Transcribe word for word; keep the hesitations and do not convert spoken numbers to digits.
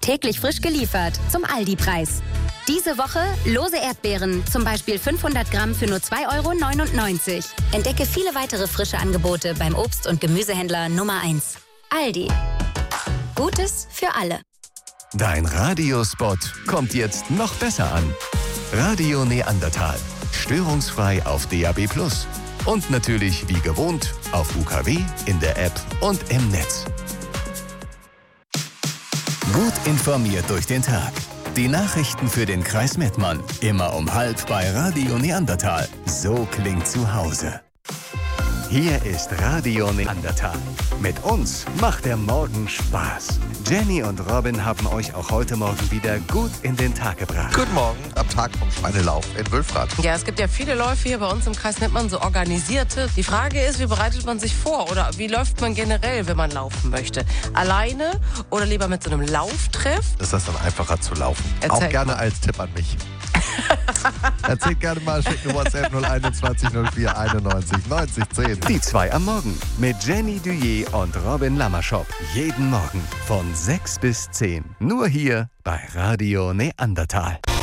Täglich frisch geliefert zum Aldi-Preis. Diese Woche lose Erdbeeren, zum Beispiel fünfhundert Gramm für nur zwei Euro neunundneunzig. Entdecke viele weitere frische Angebote beim Obst- und Gemüsehändler Nummer eins. Aldi. Gutes für alle. Dein Radiospot kommt jetzt noch besser an. Radio Neandertal. Störungsfrei auf D A B plus. Und natürlich wie gewohnt auf U K W, in der App und im Netz. Gut informiert durch den Tag. Die Nachrichten für den Kreis Mettmann. Immer um halb bei Radio Neandertal. So klingt zu Hause. Hier ist Radio Neandertal. Mit uns macht der Morgen Spaß. Jenny und Robin haben euch auch heute Morgen wieder gut in den Tag gebracht. Guten Morgen, am Tag vom Schweinelauf in Wülfrath. Ja, es gibt ja viele Läufe hier bei uns im Kreis Mettmann, so organisierte. Die Frage ist, wie bereitet man sich vor oder wie läuft man generell, wenn man laufen möchte? Alleine oder lieber mit so einem Lauftreff? Ist das dann einfacher zu laufen? Erzähl auch gerne mal. als Tipp an mich. Erzählt gerne mal, schickt eine WhatsApp null einundzwanzig null vier einundneunzig neunzig zehn. Die zwei am Morgen mit Jenny Duyé und Robin Lammerschop. Jeden Morgen von sechs bis zehn. Nur hier bei Radio Neandertal.